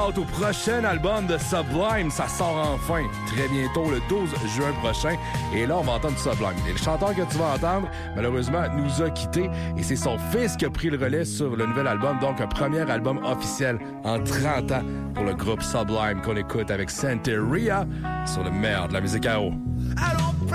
hâte au prochain album de Sublime. Ça sort enfin très bientôt, le 12 juin prochain. Et là, on va entendre Sublime. Et le chanteur que tu vas entendre, malheureusement, nous a quittés. Et c'est son fils qui a pris le relais sur le nouvel album. Donc, un premier album officiel en 30 ans pour le groupe Sublime qu'on écoute avec Santeria sur le meilleur de la musique à eau.